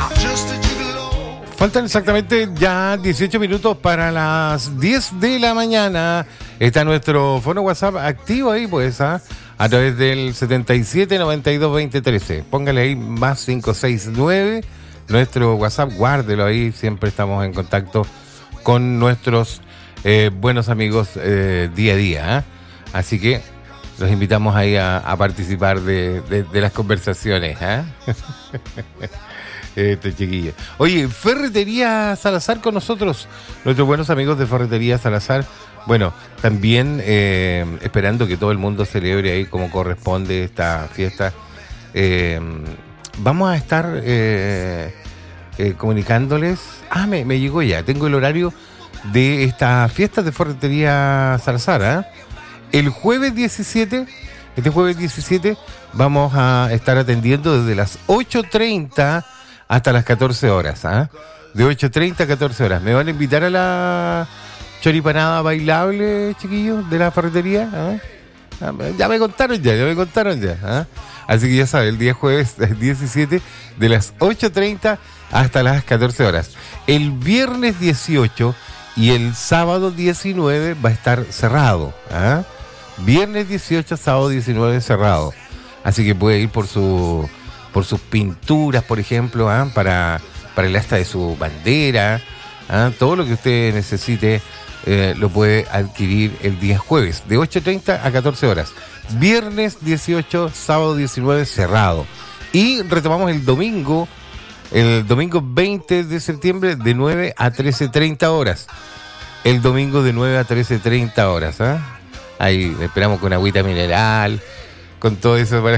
Faltan exactamente ya 18 minutos para las 10 de la mañana. Está nuestro fono WhatsApp activo ahí, pues, a través del 77 92 20 13. Póngale ahí más 569. Nuestro WhatsApp, guárdelo ahí. Siempre estamos en contacto con nuestros buenos amigos día a día. Así que los invitamos ahí a participar de las conversaciones. Chiquillo. Oye, Ferretería Salazar con nosotros, nuestros buenos amigos de Ferretería Salazar. Bueno, también esperando que todo el mundo celebre ahí como corresponde esta fiesta. Vamos a estar comunicándoles. Me llegó ya, tengo el horario de esta fiesta de Ferretería Salazar. El jueves 17, este jueves 17, vamos a estar atendiendo desde las 8:30 hasta las 14 horas, de 8:30 a 14 horas. ¿Me van a invitar a la choripanada bailable, chiquillos, de la ferretería? Ya me contaron ya. Así que ya saben, el día jueves 17, de las 8:30 hasta las 14 horas. El viernes 18 y el sábado 19 va a estar cerrado. Viernes 18, sábado 19 cerrado. Así que puede ir por sus pinturas, por ejemplo, para el asta de su bandera. Todo lo que usted necesite lo puede adquirir el día jueves, de 8:30 a 14 horas. Viernes 18, sábado 19 cerrado. Y retomamos el domingo 20 de septiembre, de 9 a 13:30 horas. El domingo de 9 a 13:30 horas. Ahí esperamos con agüita mineral, con todo eso para...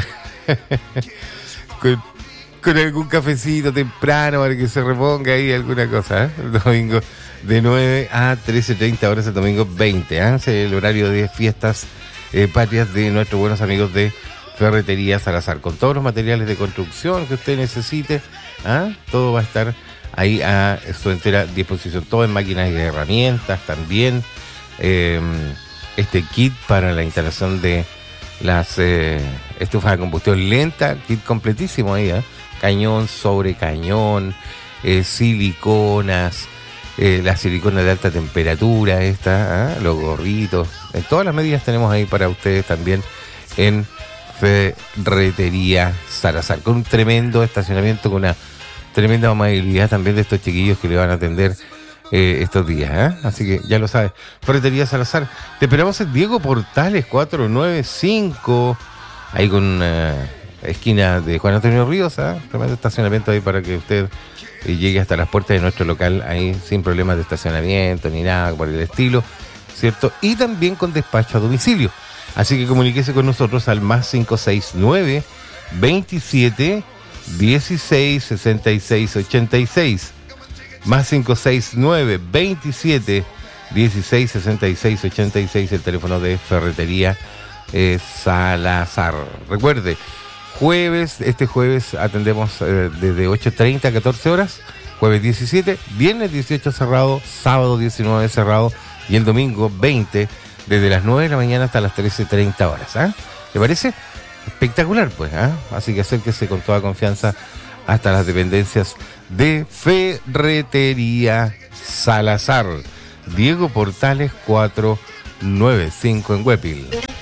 con algún cafecito temprano para que se reponga ahí alguna cosa. El domingo de 9 a 13:30 horas, el domingo 20. El horario de fiestas patrias de nuestros buenos amigos de Ferretería Salazar, con todos los materiales de construcción que usted necesite. Todo va a estar ahí a su entera disposición, todo en máquinas y herramientas también. Este kit para la instalación de las estufas de combustión lenta, kit completísimo ahí, cañón sobre cañón, siliconas, las siliconas de alta temperatura, los gorritos, en todas las medidas tenemos ahí para ustedes también en Ferretería Salazar, con un tremendo estacionamiento, con una tremenda amabilidad también de estos chiquillos que le van a atender estos días, así que ya lo sabes. Ferretería Salazar, te esperamos en Diego Portales 495, ahí con esquina de Juan Antonio Ríos, tremendo estacionamiento ahí para que usted llegue hasta las puertas de nuestro local ahí sin problemas de estacionamiento ni nada por el estilo, ¿cierto? Y también con despacho a domicilio, así que comuníquese con nosotros al más 569 27 16 66 86, más 569 27 16 66 86, el teléfono de Ferretería Salazar. Recuerde, este jueves atendemos desde 8:30 a 14 horas, jueves 17, viernes 18 cerrado, sábado 19 cerrado y el domingo 20 desde las 9 de la mañana hasta las 13:30 horas. ¿Te parece? Espectacular, pues. Así que acérquese con toda confianza hasta las dependencias de Ferretería Salazar. Diego Portales 495 en Huepil.